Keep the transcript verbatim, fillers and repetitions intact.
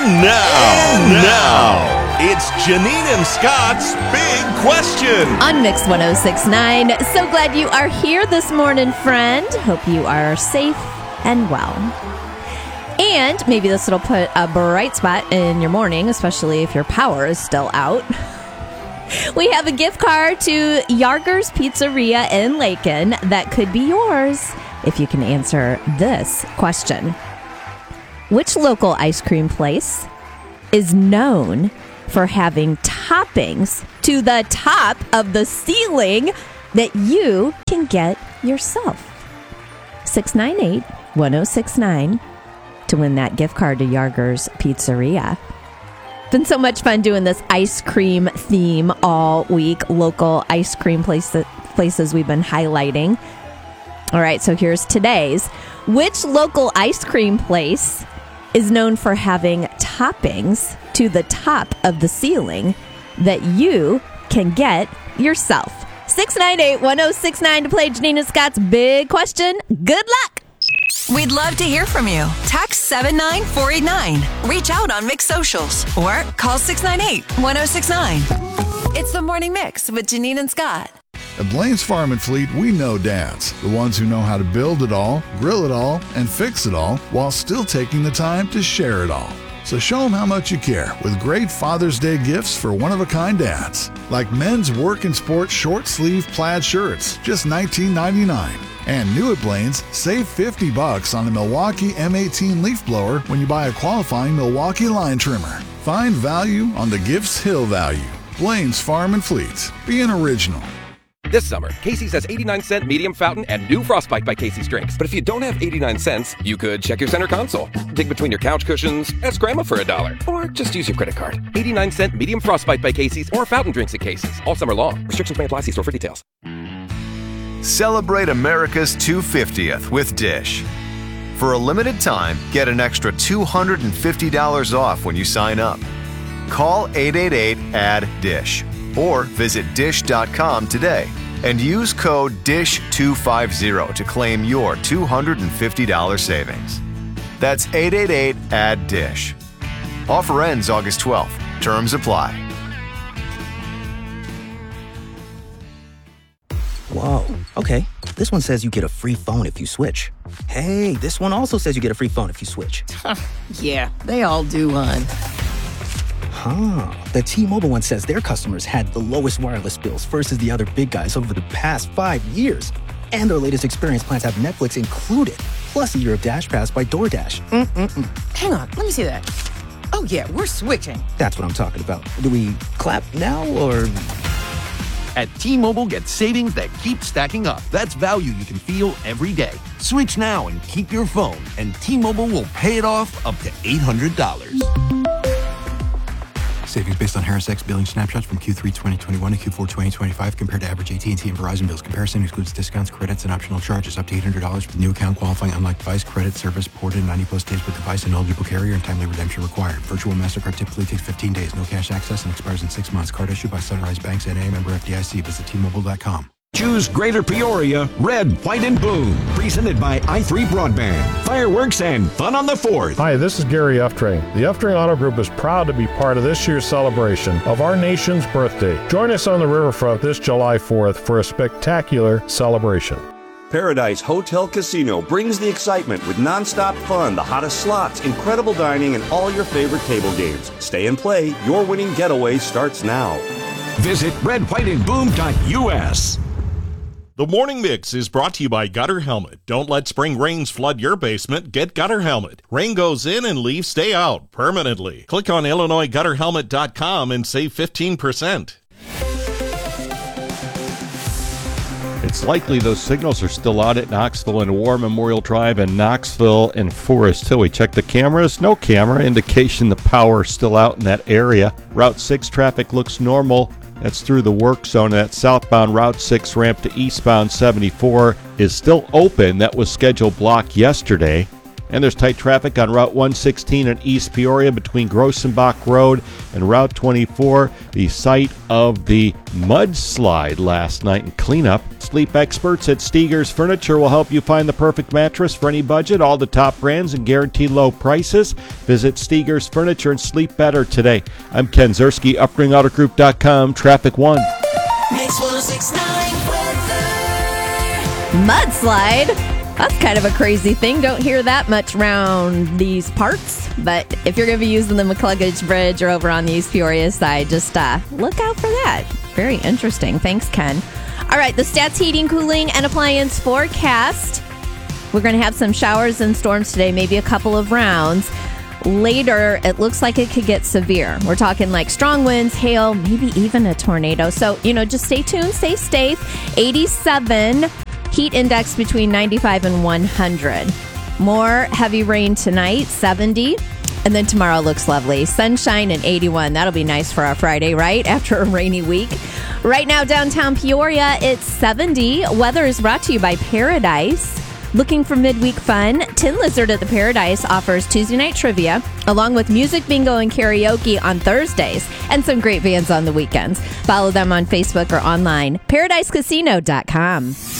And now, and now, it's Janine and Scott's Big Question. On Mix one oh six point nine. So glad you are here this morning, friend. Hope you are safe and well. And maybe this will put a bright spot in your morning, especially if your power is still out. We have a gift card to Yarger's Pizzeria in Lakin that could be yours if you can answer this question. Which local ice cream place is known for having toppings to the top of the ceiling that you can get yourself? six nine eight, one oh six nine to win that gift card to Yarger's Pizzeria. Been so much fun doing this ice cream theme all week. Local ice cream places, places we've been highlighting. All right, so here's today's. Which local ice cream place is known for having toppings to the top of the ceiling that you can get yourself? six nine eight, one oh six nine to play Janine and Scott's Big Question. Good luck. We'd love to hear from you. Text seven nine four eight nine. Reach out on Mix Socials or call six nine eight, one oh six nine. It's the Morning Mix with Janine and Scott. At Blaine's Farm and Fleet, we know dads, the ones who know how to build it all, grill it all, and fix it all while still taking the time to share it all. So show them how much you care with great Father's Day gifts for one-of-a-kind dads, like men's work and sport short-sleeve plaid shirts, just nineteen ninety-nine. And new at Blaine's, save fifty bucks on the Milwaukee M eighteen leaf blower when you buy a qualifying Milwaukee line trimmer. Find value on the Gifts Hill value. Blaine's Farm and Fleet. Be an original. This summer, Casey's has eighty-nine cent medium fountain and new Frostbite by Casey's drinks. But if you don't have eighty-nine cents, you could check your center console, dig between your couch cushions, ask Grandma for a dollar, or just use your credit card. eighty-nine cent medium Frostbite by Casey's or fountain drinks at Casey's. All summer long. Restrictions may apply. See store for details. Celebrate America's two hundred fiftieth with Dish. For a limited time, get an extra two hundred fifty dollars off when you sign up. Call eight eight eight, A D D, DISH or visit dish dot com today and use code D I S H two fifty to claim your two hundred fifty dollars savings. That's eight eight eight, A D D, DISH. Offer ends August twelfth. Terms apply. Whoa, okay. This one says you get a free phone if you switch. Hey, this one also says you get a free phone if you switch. Yeah, they all do, hon. Huh. The T-Mobile one says their customers had the lowest wireless bills versus the other big guys over the past five years. And their latest experience plans have Netflix included, plus a year of Dash Pass by DoorDash. Mm-mm-mm. Hang on, let me see that. Oh, yeah, we're switching. That's what I'm talking about. Do we clap now, or... At T-Mobile, get savings that keep stacking up. That's value you can feel every day. Switch now and keep your phone, and T-Mobile will pay it off up to eight hundred dollars. Savings based on Harris X billing snapshots from Q three twenty twenty-one to Q four twenty twenty-five compared to average A T and T and Verizon bills. Comparison excludes discounts, credits, and optional charges up to eight hundred dollars for new account qualifying unlike device credit service ported ninety plus days with device and eligible carrier and timely redemption required. Virtual MasterCard typically takes fifteen days. No cash access and expires in six months. Card issued by Sunrise Banks N A, member F D I C. Visit T Mobile dot com. Choose Greater Peoria, Red, White, and Boom. Presented by i three Broadband. Fireworks and fun on the fourth. Hi, this is Gary Uftrain. The Uftrain Auto Group is proud to be part of this year's celebration of our nation's birthday. Join us on the riverfront this July fourth for a spectacular celebration. Paradise Hotel Casino brings the excitement with nonstop fun, the hottest slots, incredible dining, and all your favorite table games. Stay and play. Your winning getaway starts now. Visit red white and boom dot U S. The Morning Mix is brought to you by Gutter Helmet. Don't let spring rains flood your basement. Get Gutter Helmet. Rain goes in and leaves stay out permanently. Click on Illinois Gutter Helmet dot com and save fifteen percent. It's likely those signals are still out at Knoxville and War Memorial Drive and Knoxville and Forest Hill. We checked the cameras. No camera indication the power is still out in that area. Route six traffic looks normal. That's through the work zone. That southbound Route six ramp to eastbound seventy-four is still open. That was scheduled block yesterday. And there's tight traffic on Route one sixteen in East Peoria between Grossenbach Road and Route twenty-four, the site of the mudslide last night and cleanup. Sleep experts at Steger's Furniture will help you find the perfect mattress for any budget. All the top brands and guaranteed low prices. Visit Steger's Furniture and sleep better today. I'm Ken Zerski, upring auto group dot com, Traffic One. Mix one oh six point nine weather. Mudslide? That's kind of a crazy thing. Don't hear that much around these parts. But if you're going to be using the McCluggage Bridge or over on the East Peoria side, just uh, look out for that. Very interesting. Thanks, Ken. All right, the Stats Heating, Cooling, and Appliance forecast. We're going to have some showers and storms today, maybe a couple of rounds. Later, it looks like it could get severe. We're talking like strong winds, hail, maybe even a tornado. So, you know, just stay tuned, stay safe. eighty-seven, heat index between ninety-five and one hundred. More heavy rain tonight, seventy. And then tomorrow looks lovely. Sunshine and eighty-one. That'll be nice for our Friday, right? After a rainy week. Right now, downtown Peoria, it's seventy. Weather is brought to you by Paradise. Looking for midweek fun? Tin Lizard at the Paradise offers Tuesday night trivia, along with music bingo and karaoke on Thursdays, and some great bands on the weekends. Follow them on Facebook or online. paradise casino dot com.